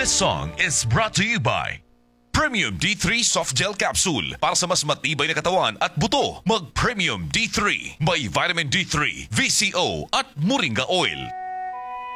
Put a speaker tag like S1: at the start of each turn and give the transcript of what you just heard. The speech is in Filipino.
S1: This song is brought to you by Premium D3 Soft Gel Capsule para sa mas matibay na katawan at buto. Mag Premium D3. May vitamin D3, VCO at Moringa Oil.